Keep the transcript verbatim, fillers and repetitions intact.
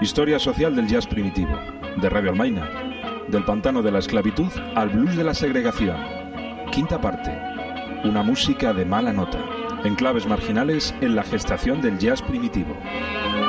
Historia social del jazz primitivo, de Radio Almaina, del pantano de la esclavitud al blues de la segregación. Quinta parte, una música de mala nota, enclaves marginales en la gestación del jazz primitivo.